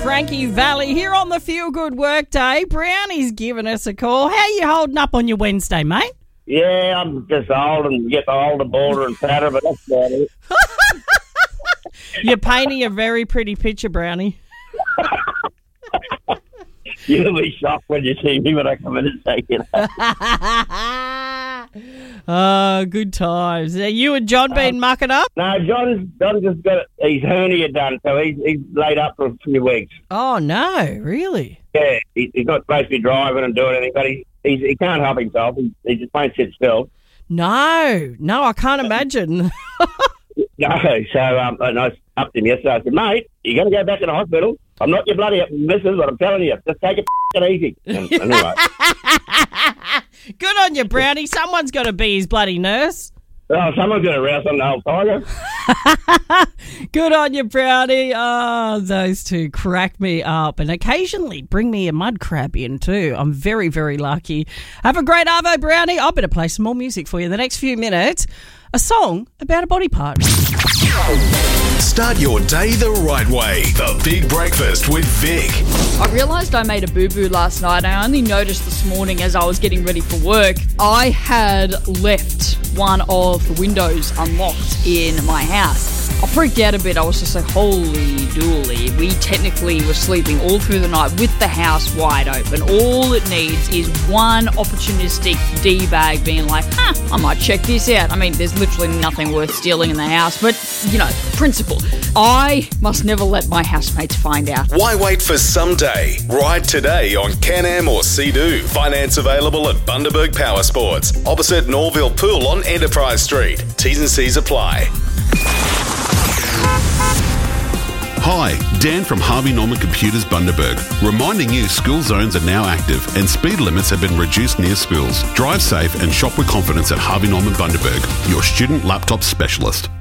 Frankie Valli here on the Feel Good Workday. Brownie's giving us a call. How you holding up on your Wednesday, mate? Yeah, I'm just old and get older, bolder and fatter, but that's about it. You're painting a very pretty picture, Brownie. You'll be shocked when you see me when I come in and take it. Oh, good times. Are you and John been mucking up? No, John just got his hernia done, so he's laid up for a few weeks. Oh, no, really? Yeah, he's not supposed to be driving and doing anything, but he can't help himself. He just won't sit still. No, I can't imagine. No, so and I upped him yesterday. I said, mate, you're going to go back to the hospital. I'm not your bloody missus, but I'm telling you, just take it easy. And anyway. Good on you, Brownie. Someone's got to be his bloody nurse. Oh, someone's going to rouse on the old tiger. Good on you, Brownie. Oh, those two crack me up and occasionally bring me a mud crab in too. I'm very, very lucky. Have a great arvo, Brownie. I better play some more music for you in the next few minutes. A song about a body part. Start your day the right way. The Big Breakfast with Vic. I realised I made a boo-boo last night. I only noticed this morning as I was getting ready for work. I had left one of the windows unlocked in my house. I freaked out a bit. I was just like, holy dooly. We technically were sleeping all through the night with the house wide open. All it needs is one opportunistic D-bag being like, I might check this out. I mean, there's literally nothing worth stealing in the house, but, you know, principle. I must never let my housemates find out. Why wait for someday? Ride today on Can-Am or Sea-Doo. Finance available at Bundaberg Power Sports, opposite Norville Pool on Enterprise Street. T's and C's apply. Hi, Dan from Harvey Norman Computers Bundaberg, reminding you school zones are now active and speed limits have been reduced near schools. Drive safe and shop with confidence at Harvey Norman Bundaberg, your student laptop specialist.